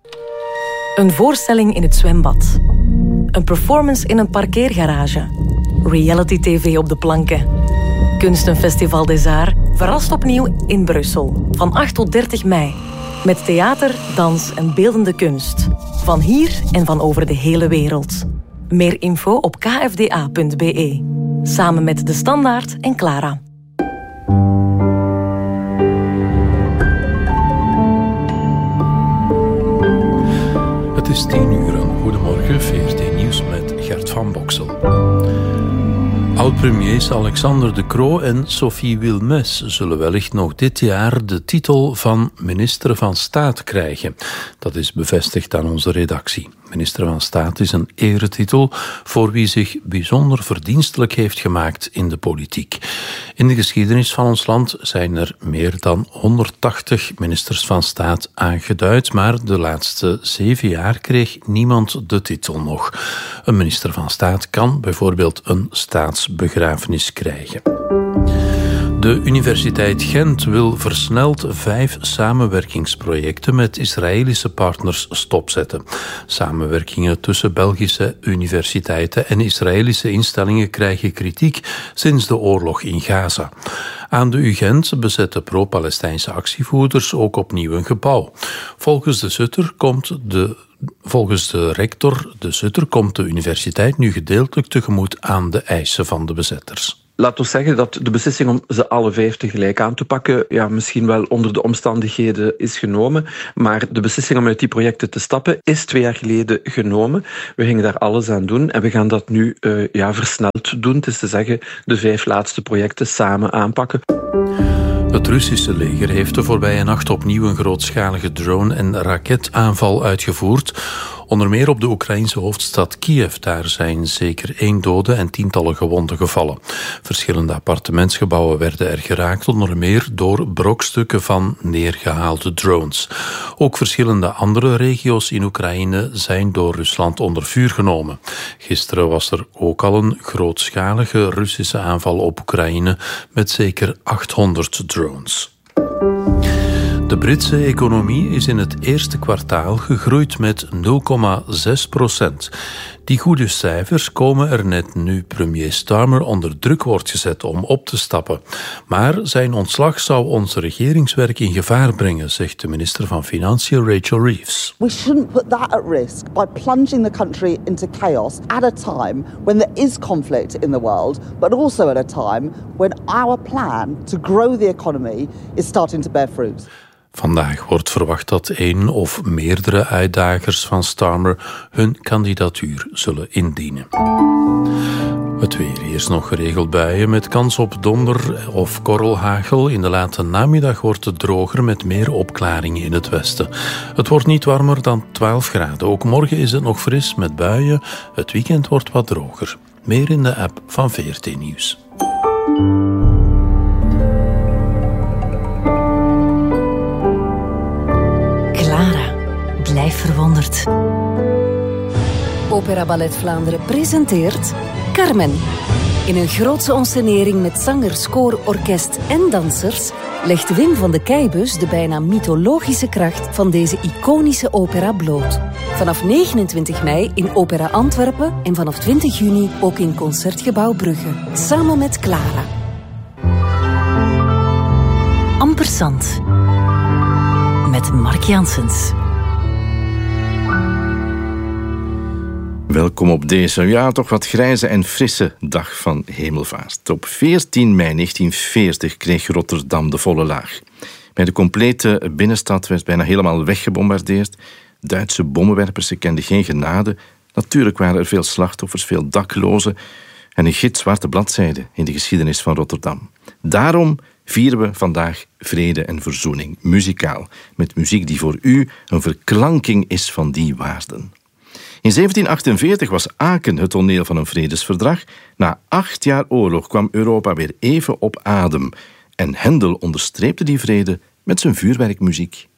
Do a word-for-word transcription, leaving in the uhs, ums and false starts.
Een voorstelling in het zwembad. Een performance in een parkeergarage. Reality tv op de planken. Kunstenfestival des Arts verrast opnieuw in Brussel. Van acht tot dertig mei. Met theater, dans en beeldende kunst. Van hier en van over de hele wereld. Meer info op k f d a punt b e. Samen met De Standaard en Clara. Het is tien uur. Goedemorgen, V R T Nieuws met Gert van Boksel. Oud-premiers Alexander De Croo en Sophie Wilmès zullen wellicht nog dit jaar de titel van minister van Staat krijgen. Dat is bevestigd aan onze redactie. Minister van Staat is een eretitel voor wie zich bijzonder verdienstelijk heeft gemaakt in de politiek. In de geschiedenis van ons land zijn er meer dan honderdtachtig ministers van Staat aangeduid, maar de laatste zeven jaar kreeg niemand de titel nog. Een minister van Staat kan bijvoorbeeld een staatsbegrafenis krijgen. De Universiteit Gent wil versneld vijf samenwerkingsprojecten met Israëlische partners stopzetten. Samenwerkingen tussen Belgische universiteiten en Israëlische instellingen krijgen kritiek sinds de oorlog in Gaza. Aan de U Gent bezetten pro-Palestijnse actievoerders ook opnieuw een gebouw. Volgens de Sutter komt de Volgens de rector de Sutter komt de universiteit nu gedeeltelijk tegemoet aan de eisen van de bezetters. Laat ons zeggen dat de beslissing om ze alle vijf tegelijk aan te pakken ja, misschien wel onder de omstandigheden is genomen, maar de beslissing om uit die projecten te stappen is twee jaar geleden genomen. We gingen daar alles aan doen en we gaan dat nu uh, ja, versneld doen. Het is te zeggen, de vijf laatste projecten samen aanpakken. Het Russische leger heeft de voorbije nacht opnieuw een grootschalige drone- en raketaanval uitgevoerd. Onder meer op de Oekraïnse hoofdstad Kiev. Daar zijn zeker één dode en tientallen gewonden gevallen. Verschillende appartementsgebouwen werden er geraakt, onder meer door brokstukken van neergehaalde drones. Ook verschillende andere regio's in Oekraïne zijn door Rusland onder vuur genomen. Gisteren was er ook al een grootschalige Russische aanval op Oekraïne met zeker achthonderd drones. De Britse economie is in het eerste kwartaal gegroeid met nul komma zes procent. Die goede cijfers komen er net nu premier Starmer onder druk wordt gezet om op te stappen. Maar zijn ontslag zou ons regeringswerk in gevaar brengen, zegt de minister van Financiën Rachel Reeves. We shouldn't put that at risk by plunging the country into chaos at a time when there is conflict in the world, but also at a time when our plan to grow the economy is starting to bear fruit. Vandaag wordt verwacht dat één of meerdere uitdagers van Starmer hun kandidatuur zullen indienen. Het weer. Eerst nog geregeld buien met kans op donder of korrelhagel. In de late namiddag wordt het droger met meer opklaringen in het westen. Het wordt niet warmer dan twaalf graden. Ook morgen is het nog fris met buien. Het weekend wordt wat droger. Meer in de app van V R T Nieuws. Blijf verwonderd. Opera Ballet Vlaanderen presenteert Carmen. In een grootse onscenering met zangers, koor, orkest en dansers legt Wim van de Keibus de bijna mythologische kracht van deze iconische opera bloot. Vanaf negenentwintig mei in Opera Antwerpen en vanaf twintig juni ook in Concertgebouw Brugge. Samen met Clara. Ampersand. Met Mark Janssens. Welkom op deze, ja, toch wat grijze en frisse dag van Hemelvaart. Op veertien mei negentien veertig kreeg Rotterdam de volle laag. Bij de complete binnenstad werd bijna helemaal weggebombardeerd. Duitse bommenwerpers kenden geen genade. Natuurlijk waren er veel slachtoffers, veel daklozen en een gitzwarte bladzijde in de geschiedenis van Rotterdam. Daarom vieren we vandaag vrede en verzoening, muzikaal, met muziek die voor u een verklanking is van die waarden. In zeventien achtenveertig was Aken het toneel van een vredesverdrag. Na acht jaar oorlog kwam Europa weer even op adem. En Händel onderstreepte die vrede met zijn vuurwerkmuziek.